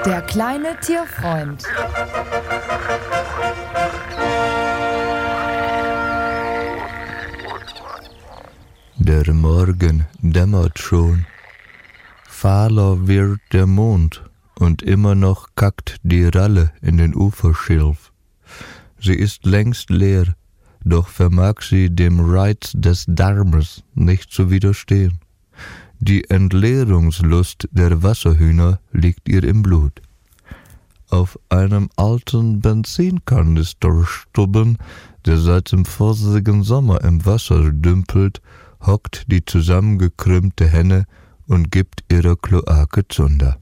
Der kleine Tierfreund. Der Morgen dämmert schon. Fahler wird der Mond und immer noch kackt die Ralle in den Uferschilf. Sie ist längst leer, doch vermag sie dem Reiz des Darmes nicht zu widerstehen. Die Entleerungslust der Wasserhühner liegt ihr im Blut. Auf einem alten Benzinkanisterstubben, der seit dem vorigen Sommer im Wasser dümpelt, hockt die zusammengekrümmte Henne und gibt ihrer Kloake Zunder.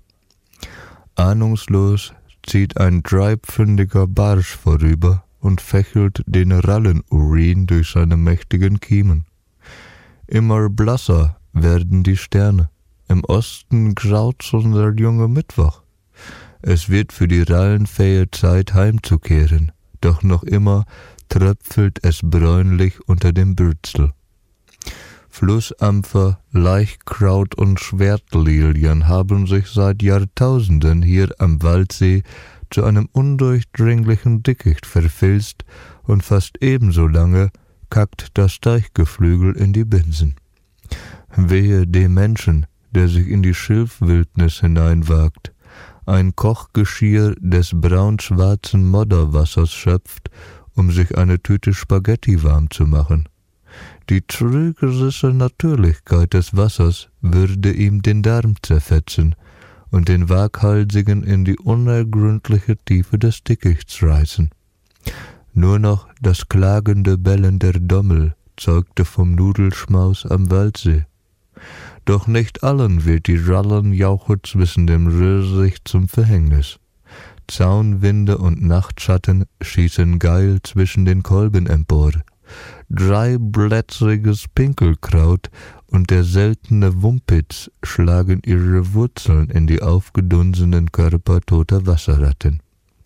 Ahnungslos zieht ein dreipfündiger Barsch vorüber und fächelt den Rallenurin durch seine mächtigen Kiemen. Immer blasser werden die Sterne. Im Osten graut schon der junge Mittwoch. Es wird für die Rallenfähe Zeit heimzukehren, doch noch immer tröpfelt es bräunlich unter dem Bürzel. Flussampfer, Laichkraut und Schwertlilien haben sich seit Jahrtausenden hier am Waldsee zu einem undurchdringlichen Dickicht verfilzt und fast ebenso lange kackt das Teichgeflügel in die Binsen. Wehe dem Menschen, der sich in die Schilfwildnis hineinwagt, ein Kochgeschirr des braun-schwarzen Modderwassers schöpft, um sich eine Tüte Spaghetti warm zu machen. Die trügerische Natürlichkeit des Wassers würde ihm den Darm zerfetzen und den Waghalsigen in die unergründliche Tiefe des Dickichts reißen. Nur noch das klagende Bellen der Dommel zeugte vom Nudelschmaus am Waldsee. Doch nicht allen wird die Rallenjauche zwischen dem Röhricht zum Verhängnis. Zaunwinde und Nachtschatten schießen geil zwischen den Kolben empor. Dreiblättriges Pinkelkraut und der seltene Wumpitz schlagen ihre Wurzeln in die aufgedunsenen Körper toter Wasserratten.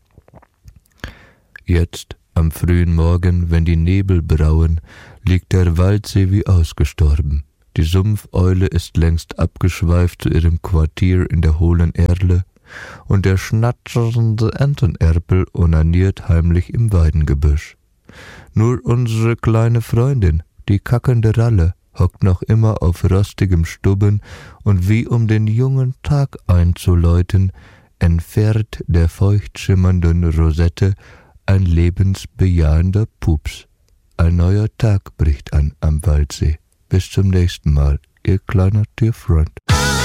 Jetzt, am frühen Morgen, wenn die Nebel brauen, liegt der Waldsee wie ausgestorben. Die Sumpfeule ist längst abgeschweift zu ihrem Quartier in der hohlen Erle und der schnatternde Entenerpel onaniert heimlich im Weidengebüsch. Nur unsere kleine Freundin, die kackende Ralle, hockt noch immer auf rostigem Stubben und wie um den jungen Tag einzuläuten, entfährt der feucht schimmernden Rosette ein lebensbejahender Pups. Ein neuer Tag bricht an am Waldsee. Bis zum nächsten Mal, Ihr kleiner Tierfreund.